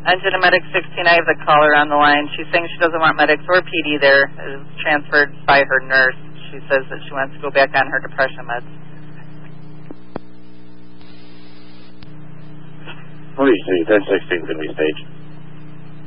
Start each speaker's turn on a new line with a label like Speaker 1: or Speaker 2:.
Speaker 1: Engine and Medic 16, I have the caller on the line. She's saying she doesn't want medics or PD there. It was transferred by her nurse. She says that she wants to go back on her depression meds.
Speaker 2: What do you say? 1016 can be staged.